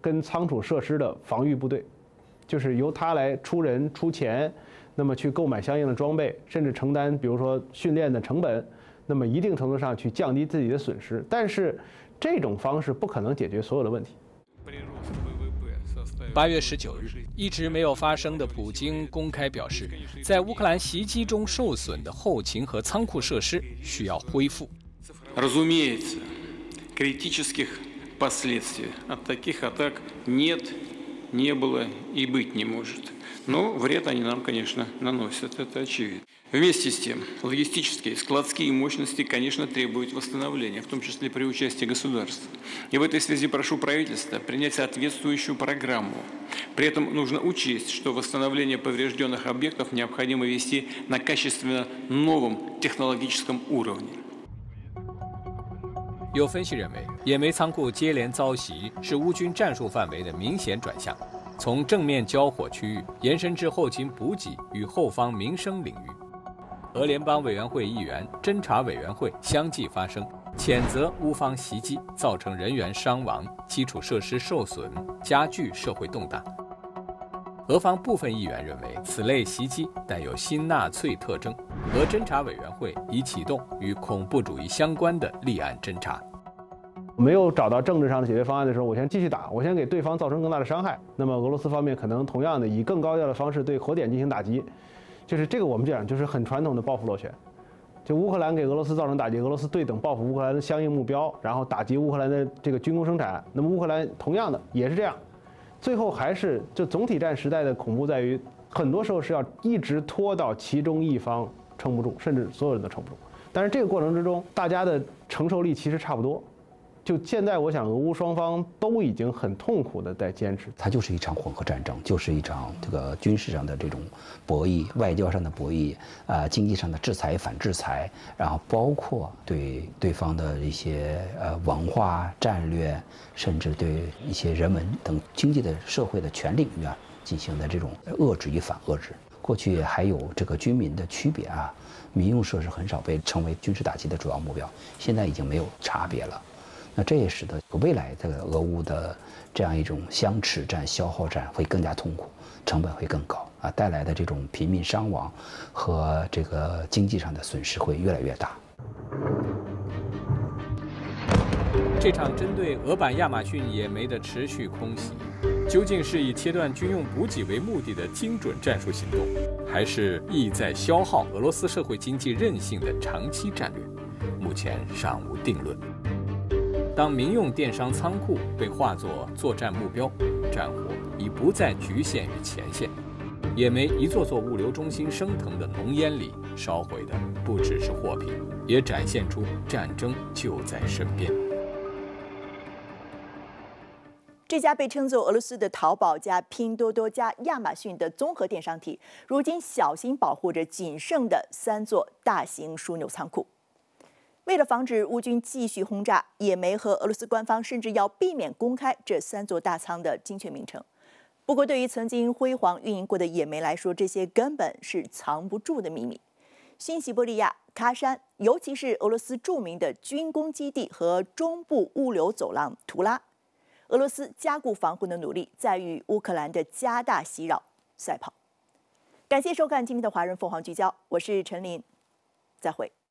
跟仓储设施的防御部队，就是由他来出人出钱，那么去购买相应的装备，甚至承担比如说训练的成本，那么一定程度上去降低自己的损失。但是这种方式不可能解决所有的问题。 8月19日，一直没有发生的普京公开表示，在乌克兰袭击中受损的后勤和仓库设施需要恢复。 Разумеется, критических последствий от таких атак нет, не было и быть не может. Но вред они нам, конечно, наносят, это очевидно. Вместе с тем, логистические, складские мощности, конечно, требуют восстановления, в том числе при участии государства. И в этой связи прошу правительства принять соответствующую программу. При этом нужно учесть, что восстановление поврежденных объектов необходимо вести на качественно новом технологическом уровне. 有分析认为，野煤仓库接连遭袭是乌军战术范围的明显转向，从正面交火区域延伸至后勤补给与后方民生领域。俄联邦委员会议员、侦察委员会相继发声，谴责乌方袭击造成人员伤亡、基础设施受损，加剧社会动荡。俄方部分议员认为，此类袭击带有新纳粹特征。俄侦察委员会已启动与恐怖主义相关的立案侦查。 没有找到政治上的解决方案的时候，我先继续打，我先给对方造成更大的伤害。那么俄罗斯方面可能同样的以更高调的方式对核点进行打击，就是这个我们讲就是很传统的报复螺旋。就乌克兰给俄罗斯造成打击，俄罗斯对等报复乌克兰的相应目标，然后打击乌克兰的这个军工生产。那么乌克兰同样的也是这样，最后还是就总体战时代的恐怖在于，很多时候是要一直拖到其中一方撑不住，甚至所有人都撑不住。但是这个过程之中，大家的承受力其实差不多。就现在，我想俄乌双方都已经很痛苦的在坚持。 它就是一场混合战争，就是一场这个军事上的这种博弈，外交上的博弈，经济上的制裁反制裁，然后包括对对方的一些文化战略，甚至对一些人文等经济的社会的全领域进行的这种遏制与反遏制。过去还有这个军民的区别民用设施很少被成为军事打击的主要目标，现在已经没有差别了。那这也使得未来这个俄乌的这样一种相持战、消耗战会更加痛苦，成本会更高带来的这种平民伤亡和这个经济上的损失会越来越大。 这场针对俄版亚马逊野煤的持续空袭，究竟是以切断军用补给为目的的精准战术行动，还是意在消耗俄罗斯社会经济韧性的长期战略？目前尚无定论。当民用电商仓库被化作作战目标，战火已不再局限于前线。野煤一座座物流中心升腾的浓烟里，烧毁的不只是货品，也展现出战争就在身边。 这家被称作俄罗斯的淘宝加拼多多加亚马逊的综合电商体，如今小心保护着仅剩的3座大型枢纽仓库。为了防止乌军继续轰炸，野煤和俄罗斯官方甚至要避免公开这3座大仓的精确名称。不过，对于曾经辉煌运营过的野煤来说，这些根本是藏不住的秘密。新西伯利亚、喀山，尤其是俄罗斯著名的军工基地和中部物流走廊图拉，俄罗斯加固防护的努力在与乌克兰的加大袭扰赛跑。感谢收看今天的华人凤凰聚焦，我是陈琳，再会。